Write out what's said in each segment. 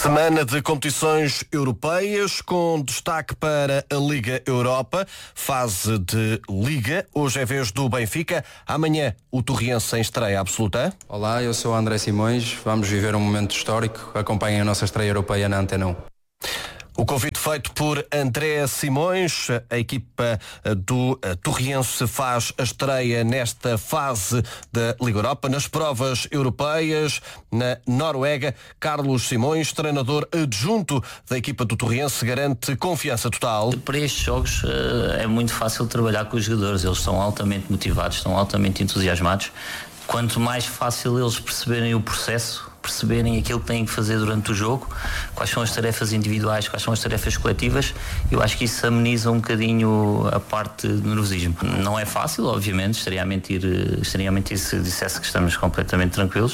Semana de competições europeias com destaque para a Liga Europa, fase de Liga. Hoje é vez do Benfica, amanhã o Torriense em estreia absoluta. Olá, eu sou o André Simões, vamos viver um momento histórico, acompanhem a nossa estreia europeia na Antena 1. O convite feito por André Simões, a equipa do Torriense faz a estreia nesta fase da Liga Europa, nas provas europeias, na Noruega. Carlos Simões, treinador adjunto da equipa do Torriense, garante confiança total. Para estes jogos é muito fácil trabalhar com os jogadores, eles estão altamente motivados, estão altamente entusiasmados. Quanto mais fácil eles perceberem o processo, perceberem aquilo que têm que fazer durante o jogo, quais são as tarefas individuais, quais são as tarefas coletivas, eu acho que isso ameniza um bocadinho a parte do nervosismo. Não é fácil, obviamente, estaria a mentir se dissesse que estamos completamente tranquilos.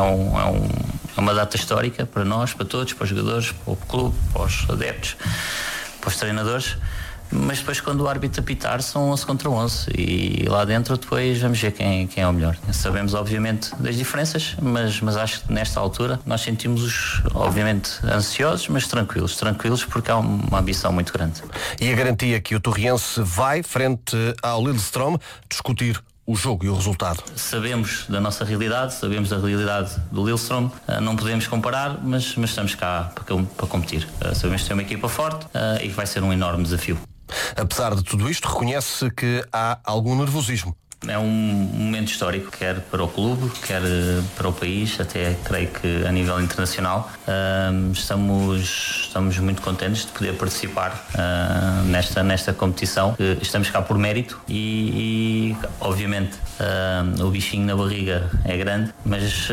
É uma data histórica para nós, para todos, para os jogadores, para o clube, para os adeptos, para os treinadores. Mas depois, quando o árbitro apitar, são 11 contra 11 e lá dentro depois vamos ver quem é o melhor. Sabemos obviamente das diferenças, mas acho que nesta altura nós sentimos-os obviamente ansiosos, mas tranquilos porque há uma ambição muito grande. E a garantia que o Torriense vai, frente ao Lillestrøm, discutir o jogo e o resultado. Sabemos da nossa realidade, sabemos da realidade do Lillestrøm, não podemos comparar, mas estamos cá para competir. Sabemos que tem uma equipa forte e que vai ser um enorme desafio. Apesar de tudo isto, reconhece que há algum nervosismo. É um momento histórico, quer para o clube, quer para o país, até creio que a nível internacional. Estamos muito contentes de poder participar nesta competição. Estamos cá por mérito e obviamente, o bichinho na barriga é grande, mas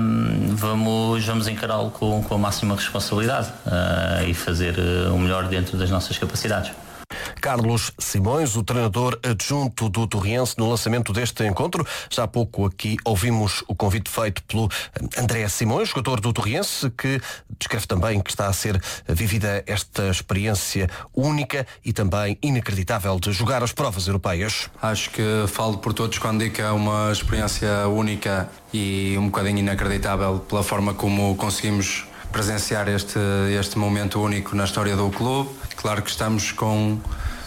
vamos encará-lo com a máxima responsabilidade e fazer o melhor dentro das nossas capacidades. Carlos Simões, o treinador adjunto do Torriense, no lançamento deste encontro. Já há pouco aqui ouvimos o convite feito pelo André Simões, jogador do Torriense, que descreve também que está a ser vivida esta experiência única e também inacreditável de jogar as provas europeias. Acho que falo por todos quando digo que é uma experiência única e um bocadinho inacreditável pela forma como conseguimos presenciar este momento único na história do clube. Claro que estamos com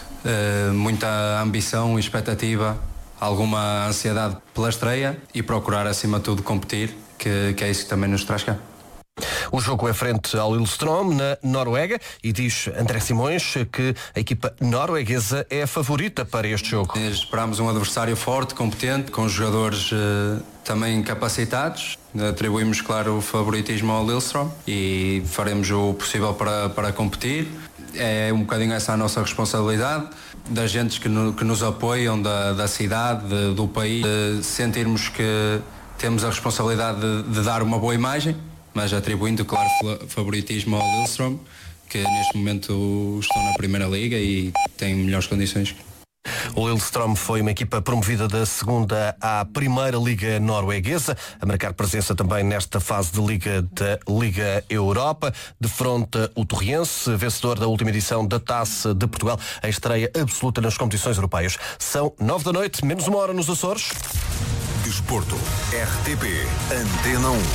muita ambição e expectativa, alguma ansiedade pela estreia e procurar acima de tudo competir, que é isso que também nos traz cá. O jogo é frente ao Lillestrøm, na Noruega, e diz André Simões que a equipa norueguesa é a favorita para este jogo. Esperamos um adversário forte, competente, com jogadores também capacitados. Atribuímos, claro, o favoritismo ao Lillestrøm e faremos o possível para competir. É um bocadinho essa a nossa responsabilidade, das gentes que nos apoiam, da cidade, do país, de sentirmos que temos a responsabilidade de dar uma boa imagem, mas atribuindo, claro, favoritismo ao Lillestrøm, que neste momento estão na Primeira Liga e têm melhores condições. O Lillestrøm foi uma equipa promovida da segunda à Primeira Liga norueguesa, a marcar presença também nesta fase de Liga da Liga Europa. Defronta o Torriense, vencedor da última edição da Taça de Portugal, a estreia absoluta nas competições europeias. São 21h, menos uma hora nos Açores. Desporto, RTP, Antena 1.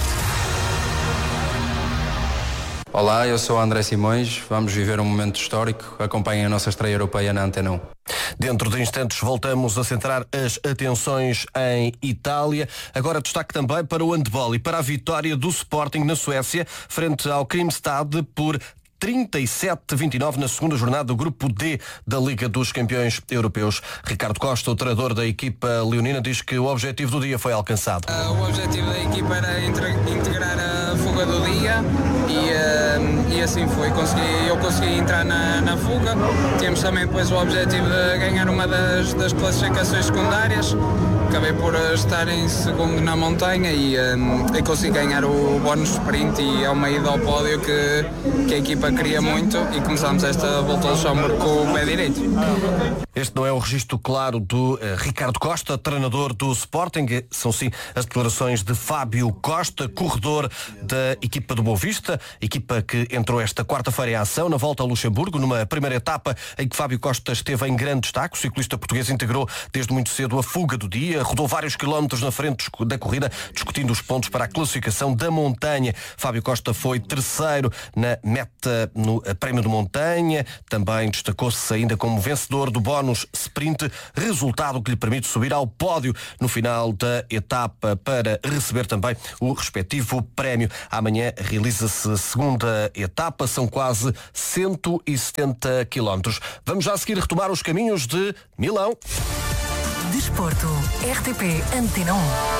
Olá, eu sou o André Simões, vamos viver um momento histórico, acompanhem a nossa estreia europeia na Antena 1. Dentro de instantes voltamos a centrar as atenções em Itália. Agora destaque também para o handball e para a vitória do Sporting na Suécia frente ao Grimstad por 37-29 na segunda jornada do Grupo D da Liga dos Campeões Europeus. Ricardo Costa, o treinador da equipa leonina, diz que o objetivo do dia foi alcançado. O objetivo da equipa era integrar a fuga do dia e assim foi. Eu consegui entrar na fuga. Tínhamos também depois o objetivo de ganhar uma das classificações secundárias. Acabei por estar em segundo na montanha e consegui ganhar o bónus sprint e é uma ida ao pódio que a equipa queria muito e começámos esta volta ao chão com o pé direito. Este não é o registro claro do Ricardo Costa, treinador do Sporting. São sim as declarações de Fábio Costa, corredor da da equipa do Boa Vista, equipa que entrou esta quarta-feira em ação na volta ao Luxemburgo, numa primeira etapa em que Fábio Costa esteve em grande destaque. O ciclista português integrou desde muito cedo a fuga do dia, rodou vários quilómetros na frente da corrida, discutindo os pontos para a classificação da montanha. Fábio Costa foi terceiro na meta no Prémio de Montanha, também destacou-se ainda como vencedor do bónus sprint, resultado que lhe permite subir ao pódio no final da etapa para receber também o respectivo prémio. Amanhã realiza-se a segunda etapa, são quase 170 quilómetros. Vamos já a seguir retomar os caminhos de Milão. Desporto, RTP Antena 1.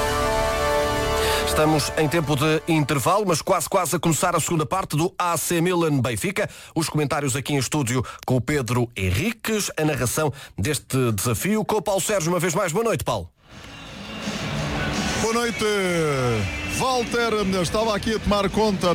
Estamos em tempo de intervalo, mas quase a começar a segunda parte do AC Milan Benfica. Os comentários aqui em estúdio com o Pedro Henriques, a narração deste desafio com o Paulo Sérgio uma vez mais. Boa noite, Paulo. Boa noite, Walter. Estava aqui a tomar conta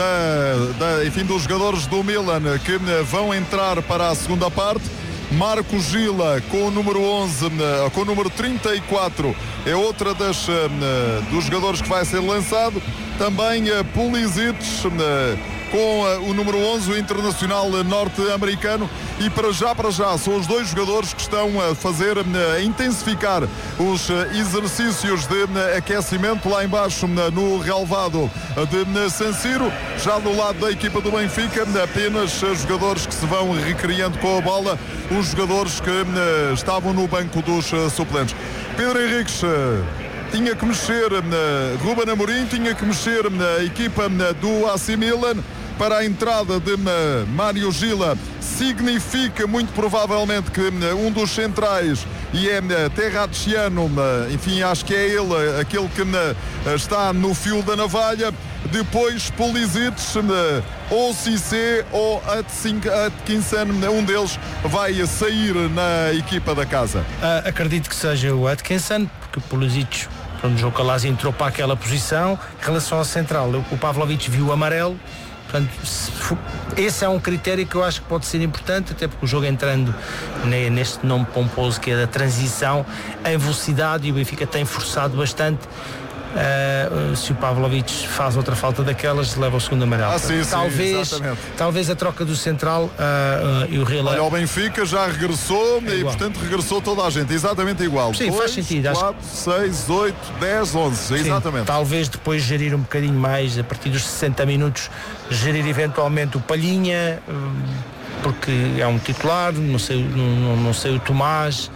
dos jogadores do Milan que vão entrar para a segunda parte. Marco Gila com o número 11, com o número 34, é outra dos jogadores que vai ser lançado. Também Pulisic com o número 11, o internacional norte-americano. E para já são os dois jogadores que estão a intensificar os exercícios de aquecimento lá embaixo no relvado de San Siro. Já do lado da equipa do Benfica, apenas jogadores que se vão recriando com a bola, os jogadores que estavam no banco dos suplentes. Pedro Henriques tinha que mexer, Ruben Amorim tinha que mexer na equipa do AC Milan para a entrada de Mário Gila. Significa muito provavelmente que um dos centrais, e é Terracciano, enfim, acho que é ele aquele que está no fio da navalha. Depois Pulisic, ou Cissé ou Atkinson, um deles vai sair na equipa da casa. Acredito que seja o Atkinson, porque o Pulisic, quando o João Calazzi entrou para aquela posição. Em relação ao central, o Pavlovic viu o amarelo. Portanto, esse é um critério que eu acho que pode ser importante, até porque o jogo entrando neste nome pomposo que é da transição, em velocidade, e o Benfica tem forçado bastante. Se o Pavlovic faz outra falta daquelas, leva o segundo amarelo. Sim, talvez a troca do central e o Rela. Olha, o Benfica já regressou e portanto regressou toda a gente, exatamente igual. Sim, 2, faz sentido. 4, 6, 8, 10, 11, sim, exatamente. Talvez depois gerir um bocadinho mais, a partir dos 60 minutos, gerir eventualmente o Palhinha, porque é um titular, não sei o Tomás.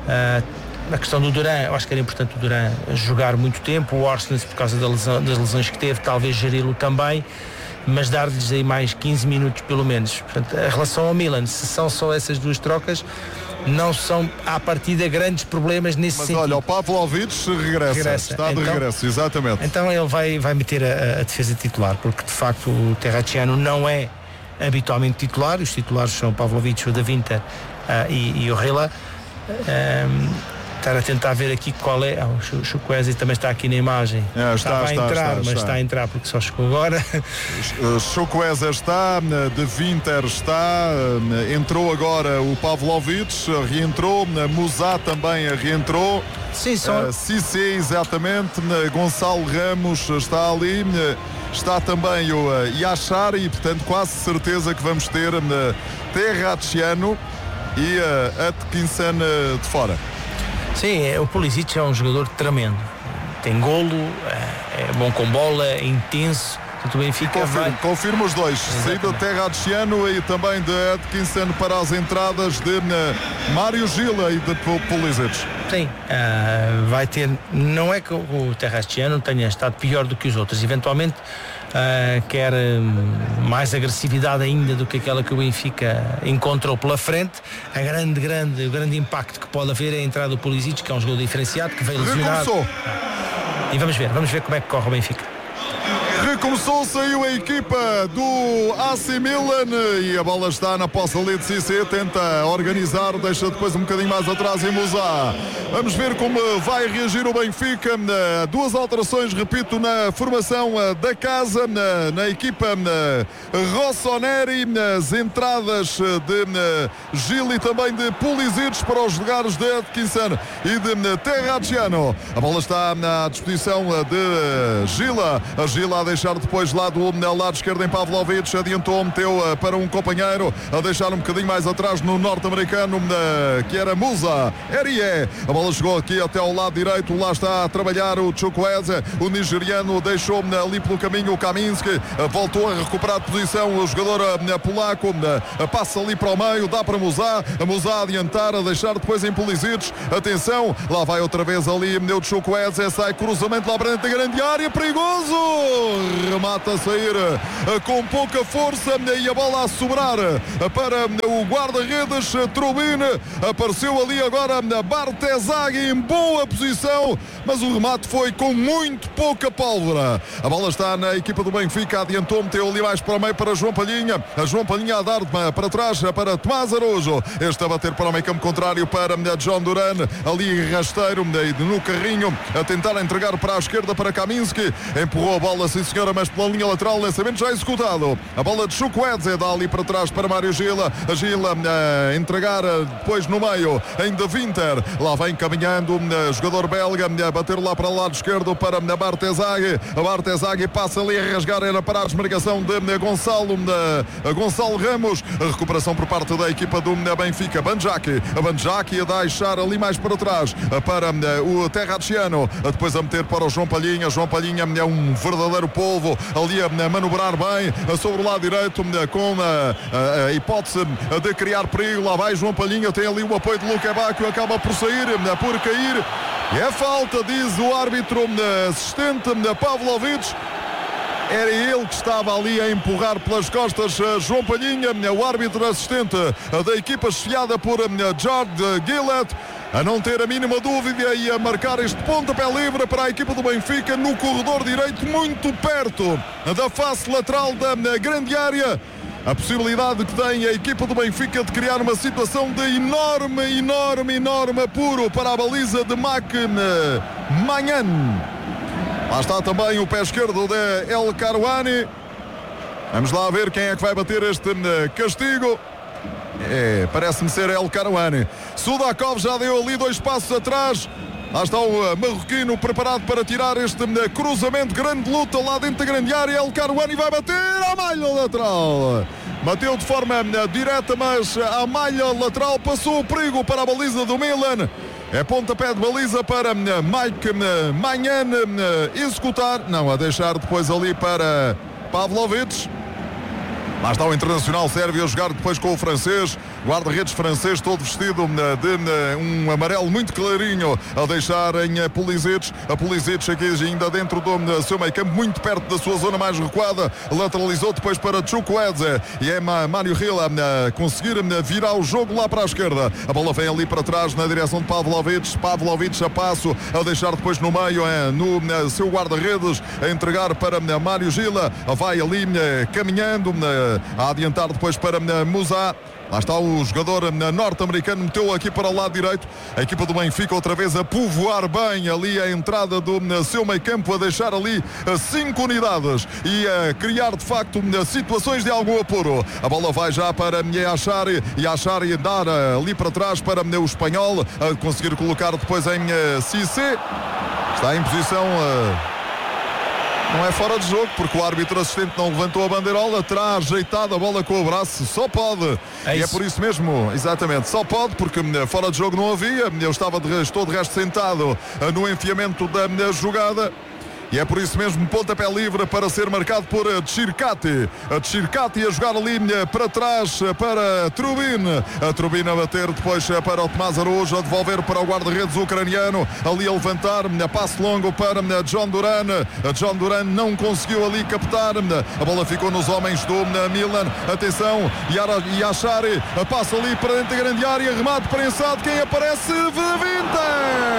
A questão do Duran, eu acho que era importante o Duran jogar muito tempo, o Orsnes por causa das lesões que teve, talvez geri-lo também, mas dar-lhes aí mais 15 minutos pelo menos. Portanto, em relação ao Milan, se são só essas duas trocas, não são à partida grandes problemas nesse sentido. Mas olha, o Pavlovic regressa. Está de regresso, exatamente. Então ele vai meter a defesa titular, porque de facto o Terracciano não é habitualmente titular, os titulares são o Pavlovic, o Da Vinta e o Rela. Estar a tentar ver aqui qual é. O Chukwueze também está aqui na imagem. Está a entrar porque só chegou agora. Chukwueze está, De Winter está, entrou agora o Pavlovic, reentrou, Musá também reentrou. Sim, só. Cissé, exatamente, Gonçalo Ramos está ali. Está também o Yachar e, portanto, quase certeza que vamos ter Terracciano e Atkinson de fora. Sim, o Pulisic é um jogador tremendo. Tem golo, é bom com bola, é intenso. O Benfica confirma os dois. Saída de Terracciano e também de Atkinson para as entradas de Mário Gila e de Pulisic. Sim, vai ter. Não é que o Terracciano tenha estado pior do que os outros. Eventualmente quer mais agressividade ainda do que aquela que o Benfica encontrou pela frente. O grande impacto que pode haver é a entrada do Pulisic, que é um jogador diferenciado, que veio lesionado. E vamos ver como é que corre o Benfica. Recomeçou, saiu a equipa do AC Milan e a bola está na posse ali de Cissé, tenta organizar, deixa depois um bocadinho mais atrás em Musá. Vamos ver como vai reagir o Benfica. Duas alterações, repito, na formação da casa, na equipa Rossoneri, nas entradas de Gil e também de Pulisic para os lugares de Atkinson e de Terracciano. A bola está à disposição de Gila. A Gila a deixar deixar depois lá do lado esquerdo em Pavlovic, adiantou, meteu para um companheiro, a deixar um bocadinho mais atrás no norte-americano, que era Musa Erie. A bola chegou aqui até ao lado direito, lá está a trabalhar o Chukwueze, o nigeriano deixou ali pelo caminho o Kaminski, voltou a recuperar posição o jogador polaco, passa ali para o meio, dá para Musa, a Musa a adiantar, a deixar depois em Pulisic, atenção, lá vai outra vez ali o Chukwueze, sai cruzamento lá para dentro da grande área, perigoso, remata a sair com pouca força e a bola a sobrar para o guarda-redes Trubin, apareceu ali agora Bartezaghi em boa posição, mas o remate foi com muito pouca pólvora. A bola está na equipa do Benfica, adiantou, meteu ali mais para o meio para João Palhinha, a João Palhinha a dar para trás para Tomás Araújo, este a bater para o meio campo contrário para John Duran, ali rasteiro no carrinho, a tentar entregar para a esquerda para Kaminski, empurrou a bola, sim senhora, mas pela linha lateral, lançamento já executado, a bola de Chukwueze dá ali para trás para Mário Gila, a Gila entregar depois no meio em De Winter, lá vem caminhando jogador belga, a bater lá para o lado esquerdo para Bartezaghi, a Bartezaghi passa ali a rasgar, era para a desmarcação de Gonçalo Ramos, a recuperação por parte da equipa do Benfica, Banjaki a deixar ali mais para trás para o Terraciano, depois a meter para o João Palhinha é um verdadeiro polvo, ali a manobrar bem sobre o lado direito com a hipótese de criar perigo, lá vai João Palhinha, tem ali o apoio de Luka Bacchio, acaba por sair, por cair, e é falta, diz o árbitro assistente Pavlovic. Era ele que estava ali a empurrar pelas costas João Palhinha, o árbitro assistente da equipa chefiada por George Gillett, a não ter a mínima dúvida e a marcar este pontapé livre para a equipa do Benfica no corredor direito, muito perto da face lateral da grande área. A possibilidade que tem a equipa do Benfica de criar uma situação de enorme apuro para a baliza de Manhan. Lá está também o pé esquerdo de El Karouani. Vamos lá ver quem é que vai bater este castigo. Parece-me ser El Karouani. Sudakov já deu ali 2 passos atrás. Lá está o marroquino preparado para tirar este cruzamento, grande luta lá dentro da grande área. El Karouani vai bater à malha lateral. Bateu de forma direta, mas a malha lateral passou o perigo para a baliza do Milan. É pontapé de baliza para Mike Manhan executar. Não, a deixar depois ali para Pavlovic. Lá está o internacional sérvio a jogar depois com o francês, guarda-redes francês todo vestido de um amarelo muito clarinho, a deixar em Pulisic. A Pulisic aqui ainda dentro do seu meio campo, muito perto da sua zona mais recuada, lateralizou depois para Chukwueze e é Mário Gila a conseguir virar o jogo lá para a esquerda. A bola vem ali para trás na direção de Pavlovic a passo, a deixar depois no meio no seu guarda-redes, a entregar para Mário Gila, vai ali caminhando, a adiantar depois para Musa. Lá está o jogador norte-americano, meteu aqui para o lado direito. A equipa do Benfica outra vez a povoar bem ali a entrada do seu meio campo, a deixar ali 5 unidades e a criar de facto situações de algum apuro. A bola vai já para Yashari e Yashari dar ali para trás para o espanhol, a conseguir colocar depois em Cissé. Está em posição... Não é fora de jogo, porque o árbitro assistente não levantou a bandeirola, terá ajeitado a bola com o braço, só pode. E é por isso mesmo, exatamente, só pode, porque fora de jogo não havia. Eu estou de resto sentado no enfiamento da jogada. E é por isso mesmo pontapé livre para ser marcado por Tchirkati. A Tchirkati a jogar a linha para trás para Trubin. A Trubin a bater depois para o Tomás Araújo, a devolver para o guarda-redes ucraniano. Ali a levantar, passe longo para John Duran. John Duran não conseguiu ali captar. A bola ficou nos homens do Milan. Atenção, Yashari passa ali para dentro da grande área. Remate prensado. Quem aparece? Vinter!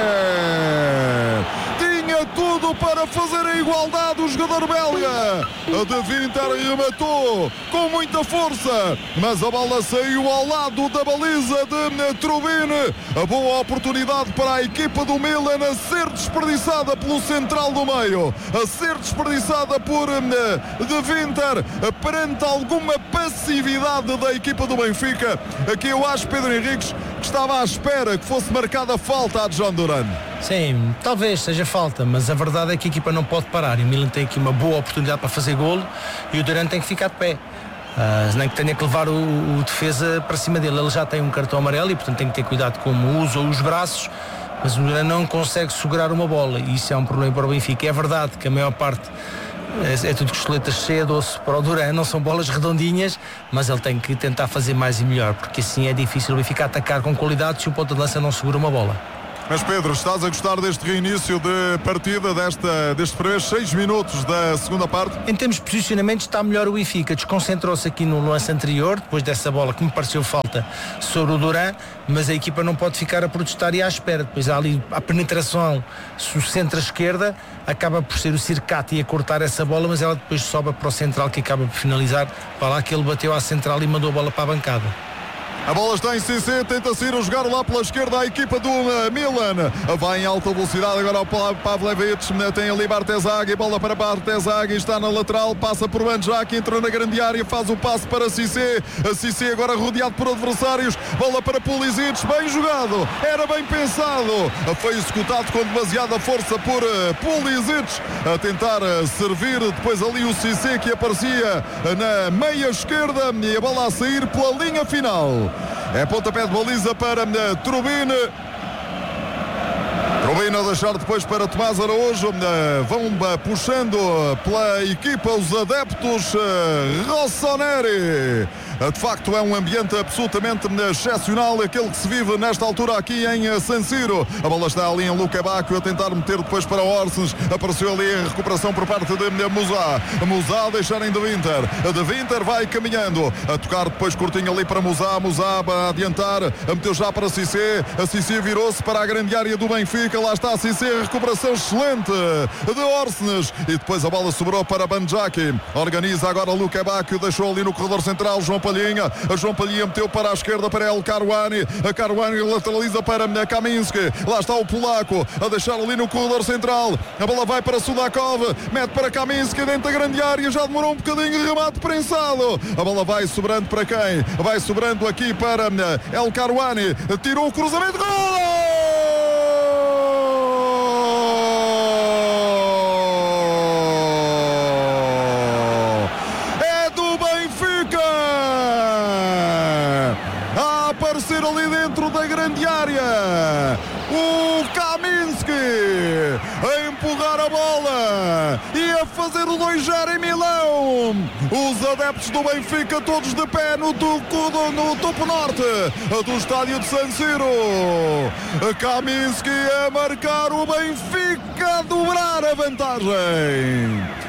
Tinha tudo para fazer a igualdade o jogador belga. A De Winter rematou com muita força, mas a bola saiu ao lado da baliza de Trubin. A boa oportunidade para a equipa do Milan a ser desperdiçada pelo central do meio, a ser desperdiçada por De Winter perante alguma passividade da equipa do Benfica. Aqui eu acho, Pedro Henriques, que estava à espera que fosse marcada falta a John Duran. Sim, talvez seja falta, mas a verdade verdade é que a equipa não pode parar e o Milan tem aqui uma boa oportunidade para fazer golo e o Duran tem que ficar de pé. Nem que tenha que levar o defesa para cima dele. Ele já tem um cartão amarelo e portanto tem que ter cuidado como usa os braços, mas o Duran não consegue segurar uma bola e isso é um problema para o Benfica. É verdade que a maior parte é tudo costeletas cheia de osso para o Duran, não são bolas redondinhas, mas ele tem que tentar fazer mais e melhor, porque assim é difícil o Benfica atacar com qualidade se o ponta de lança não segura uma bola. Mas Pedro, estás a gostar deste reinício de partida, destes primeiros 6 minutos da segunda parte? Em termos de posicionamento está melhor o Benfica, desconcentrou-se aqui no lance anterior, depois dessa bola que me pareceu falta sobre o Duran, mas a equipa não pode ficar a protestar e à espera. Depois há ali a penetração, o centro-esquerda, acaba por ser o Circati a cortar essa bola, mas ela depois sobe para o central que acaba por finalizar, para lá que ele bateu à central e mandou a bola para a bancada. A bola está em CC, tenta-se ir a jogar lá pela esquerda a equipa do Milan. Vai em alta velocidade, agora o Pavlevic tem ali Bartezaghi, bola para Bartezaghi, está na lateral, passa por Manjak, entra na grande área, faz o passe para Cissé. A Cissé agora rodeado por adversários, bola para Pulisic, bem jogado, era bem pensado. Foi executado com demasiada força por Pulisic, a tentar servir depois ali o Cissé que aparecia na meia esquerda e a bola a sair pela linha final. É pontapé de baliza para Trubin. Trubin a deixar depois para Tomás Araújo. Vão puxando pela equipa os adeptos Rossoneri. De facto é um ambiente absolutamente excepcional aquele que se vive nesta altura aqui em San Siro. A bola está ali em Luca Bacchio a tentar meter depois para Orsens. Apareceu ali a recuperação por parte de Musa. Musa a deixar em De Winter. De Winter vai caminhando a tocar depois curtinho ali para Musa. Musa a adiantar, a meteu já para Cissé. A Cissé virou-se para a grande área do Benfica. Lá está a Cissé, recuperação excelente de Orsens e depois a bola sobrou para Manjak. Organiza agora Luca Bacchio, deixou ali no corredor central João Palhinha. A João Palhinha meteu para a esquerda para El Karouani. A Karouani lateraliza para Kaminski. Lá está o polaco a deixar ali no corredor central. A bola vai para Sudakov, mete para Kaminski dentro da grande área. Já demorou um bocadinho, remate prensado. A bola vai sobrando para quem? Vai sobrando aqui para El Karouani. Tirou o cruzamento. Gol! Ali dentro da grande área o Kaminski a empurrar a bola e a fazer o 2-0 em Milão. Os adeptos do Benfica todos de pé no topo norte do estádio de San Siro. Kaminski a marcar, o Benfica a dobrar a vantagem.